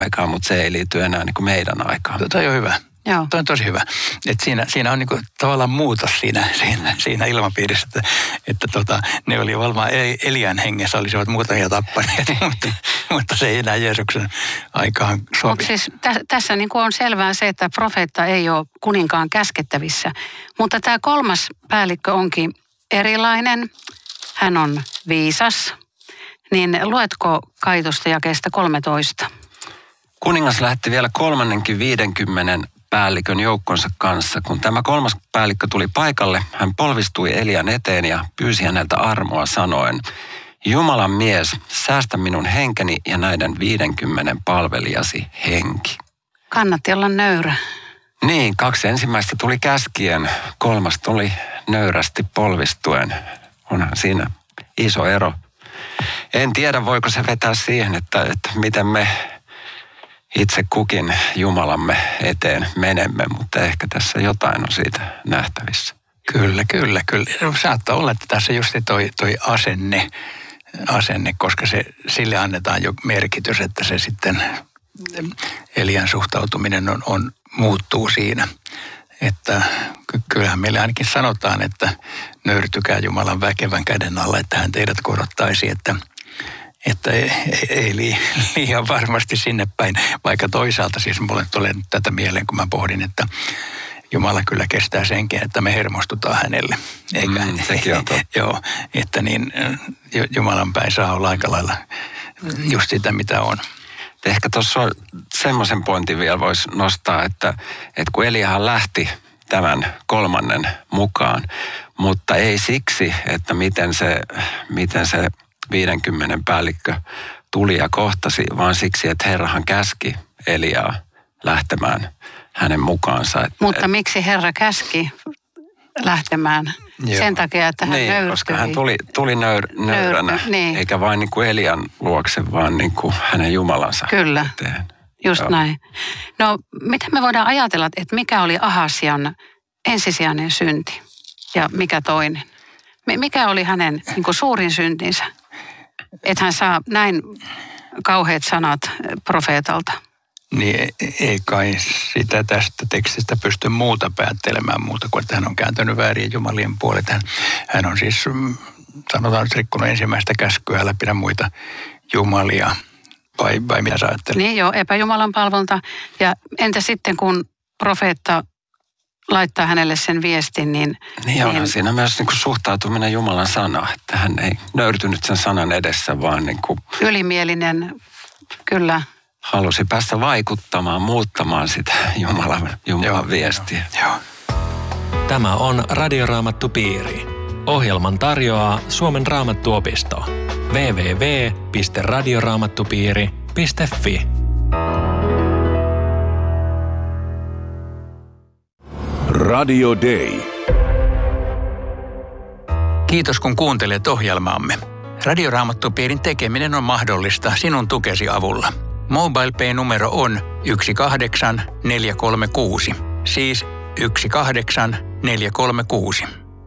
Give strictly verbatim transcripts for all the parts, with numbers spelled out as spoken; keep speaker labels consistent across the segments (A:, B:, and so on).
A: aikaan, mutta se ei liity enää niin kuin meidän aikaan.
B: Toi on hyvä.
C: Joo.
B: Toi on tosi hyvä. Et siinä, siinä on niin kuin tavallaan muutos siinä, siinä, siinä ilmapiirissä, että, että tota, ne oli varmaan Elian hengessä, olisivat muutamia tappaneet, mutta, mutta se ei enää Jeesuksen aikaan sovi.
C: Mutta siis tä, tässä niin kuin on selvää se, että profeetta ei ole kuninkaan käskettävissä, mutta tämä kolmas päällikkö onkin erilainen. Hän on viisas. Niin luetko Kaitosta jakeesta kolmetoista?
A: Kuningas lähti vielä kolmannenkin viidenkymmenen päällikön joukkonsa kanssa. Kun tämä kolmas päällikkö tuli paikalle, hän polvistui Elian eteen ja pyysi häneltä armoa sanoen, Jumalan mies, säästä minun henkeni ja näiden viidenkymmenen palvelijasi henki.
C: Kannatti olla nöyrä.
A: Niin, kaksi ensimmäistä tuli käskien, kolmas tuli nöyrästi polvistuen. Onhan siinä iso ero. En tiedä, voiko se vetää siihen, että, että miten me itse kukin Jumalamme eteen menemme, mutta ehkä tässä jotain on siitä nähtävissä.
B: Kyllä, kyllä, kyllä. Saattaa olla, että tässä just toi, toi asenne, asenne, koska se, sille annetaan jo merkitys, että se sitten Elian suhtautuminen on, on, muuttuu siinä. Että kyllähän meille ainakin sanotaan, että nöyrtykää Jumalan väkevän käden alla, että hän teidät korottaisi, että Että ei, ei liian varmasti sinne päin, vaikka toisaalta siis mulle tulee tätä mieleen, kun mä pohdin, että Jumala kyllä kestää senkin, että me hermostutaan hänelle. Eikä,
A: mm, sekin on totta.
B: Joo, että niin Jumalan päin saa olla aika lailla just sitä, mitä on.
A: Ehkä tuossa semmoisen pointin vielä voisi nostaa, että, että kun Eliahan lähti tämän kolmannen mukaan, mutta ei siksi, että miten se, miten se viidenkymmenen päällikkö tuli ja kohtasi, vaan siksi, että Herrahan käski Eliaa lähtemään hänen mukaansa.
C: Mutta et, miksi Herra käski lähtemään? Joo. Sen takia, että hän
A: niin,
C: nöyrtyi.
A: Koska hän tuli, tuli nöyr, nöyränä,
C: Nöyr, niin.
A: eikä vain niin kuin Elian luokse, vaan niin kuin hänen Jumalansa.
C: Kyllä,
A: eteen.
C: just
A: Joo.
C: näin. No, mitä me voidaan ajatella, että mikä oli Ahasian ensisijainen synti ja mikä toinen? Mikä oli hänen niin kuin suurin syntinsä? Että hän saa näin kauheat sanat profeetalta.
B: Niin ei kai sitä tästä tekstistä pysty muuta päättelemään muuta kuin, että hän on kääntynyt väärien jumalien puolet. Hän, hän on siis, sanotaan nyt rikkonut ensimmäistä käskyä, älä pidä muita jumalia. Vai, vai mitä sä ajattelet?
C: Niin joo, epäjumalan palvonta. Ja entä sitten kun profeetta laittaa hänelle sen viestin, niin...
A: Niin onhan niin, siinä myös niin kuin suhtautuminen Jumalan sanaan, että hän ei nöyrtynyt sen sanan edessä, vaan niin kuin...
C: Ylimielinen, kyllä.
A: Halusi päästä vaikuttamaan, muuttamaan sitä Jumalan, Jumalan joo, viestiä.
B: Joo, joo.
D: Tämä on Radioraamattupiiri. Ohjelman tarjoaa Suomen Raamattuopisto. double-u double-u double-u piste radioraamattupiiri piste fi.
E: Radio Day.
B: Kiitos kun kuuntelet ohjelmaamme. Radioraamattupiirin tekeminen on mahdollista sinun tukesi avulla. MobilePay-numero on yksi kahdeksan neljä kolme kuusi, siis yksi kahdeksan neljä kolme kuusi.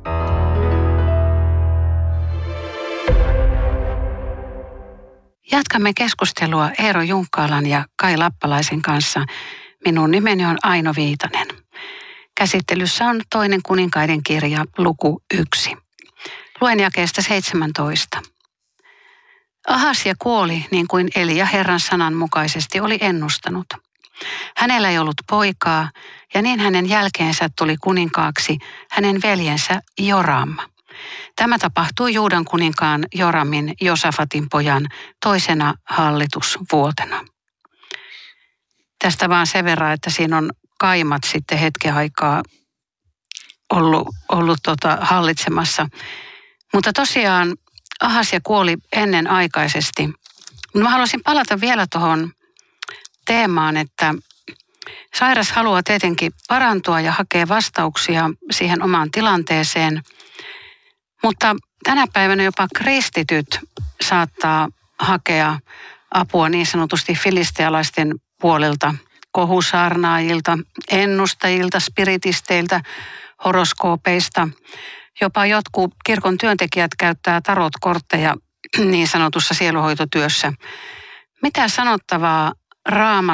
C: Jatkamme keskustelua Eero Junkkaalan ja Kai Lappalaisen kanssa. Minun nimeni on Aino Viitanen. Käsittelyssä on toinen kuninkaiden kirja, luku yksi. Luen jakeesta seitsemäntoista. Ahasia kuoli niin kuin Elia Herran sanan mukaisesti oli ennustanut. Hänellä ei ollut poikaa, ja niin hänen jälkeensä tuli kuninkaaksi hänen veljensä Joram. Tämä tapahtui Juudan kuninkaan Joramin Josafatin pojan toisena hallitusvuotena. Tästä vaan sen verran, että siinä on kaimat sitten hetken aikaa ollut, ollut tota hallitsemassa. Mutta tosiaan Ahasia kuoli ennenaikaisesti. Mä haluaisin palata vielä tuohon teemaan, että sairas haluaa tietenkin parantua ja hakea vastauksia siihen omaan tilanteeseen. Mutta tänä päivänä jopa kristityt saattaa hakea apua niin sanotusti filistealaisten puolelta, kohusaarnaajilta, ennustajilta, spiritisteiltä, horoskoopeista. Jopa jotkut kirkon työntekijät käyttää tarotkortteja niin sanotussa sieluhoitotyössä. Mitä sanottavaa Raama